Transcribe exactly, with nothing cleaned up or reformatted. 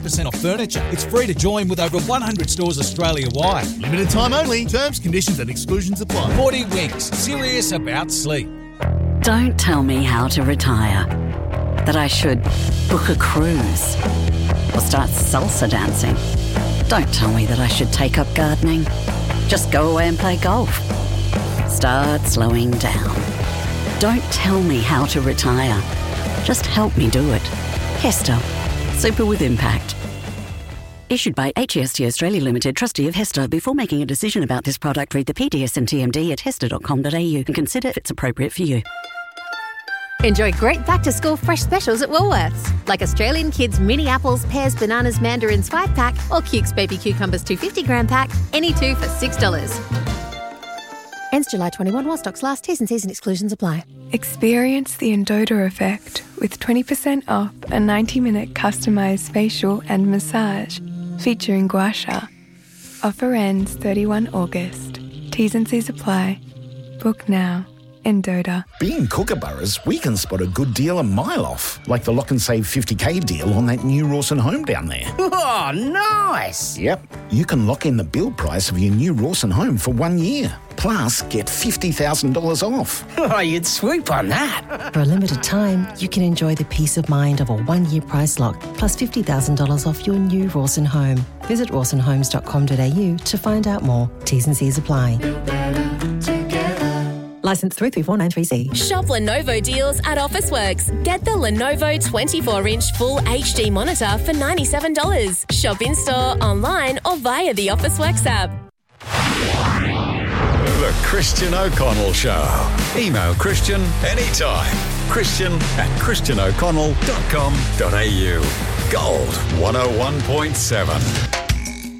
percent off furniture. It's free to join with over one hundred stores Australia-wide. Limited time only. Terms, conditions and exclusions apply. forty Winks. Serious about sleep. Don't tell me how to retire. That I should book a cruise or start salsa dancing. Don't tell me that I should take up gardening. Just go away and play golf. Start slowing down. Don't tell me how to retire. Just help me do it. Hester. Super with impact. Issued by H E S T Australia Limited, trustee of Hester. Before making a decision about this product, read the P D S and T M D at hester dot com dot a u and consider if it's appropriate for you. Enjoy great back-to-school fresh specials at Woolworths, like Australian Kids mini apples, pears, bananas, mandarins five pack or Cukes baby cucumbers two hundred fifty gram pack, any two for six dollars. Ends July twenty-first while stocks last. T's and C's and exclusions apply. Experience the Endota effect with twenty percent off a ninety minute customised facial and massage featuring gua sha. Offer ends thirty-first of August. T's and C's apply. Book now. Endota. Being Kookaburras, we can spot a good deal a mile off, like the Lock and Save fifty K deal on that new Rawson home down there. Oh, nice! Yep, you can lock in the build price of your new Rawson home for one year. Plus, get fifty thousand dollars off. Oh, you'd swoop on that. For a limited time, you can enjoy the peace of mind of a one-year price lock, plus fifty thousand dollars off your new Rawson home. Visit rawson homes dot com dot a u to find out more. T's and C's apply. Licence three three four nine three C. Shop Lenovo deals at Officeworks. Get the Lenovo twenty-four inch full H D monitor for ninety-seven dollars. Shop in-store, online or via the Officeworks app. The Christian O'Connell Show. Email Christian anytime. Christian at christian o'connell dot com dot a u. Gold one oh one point seven.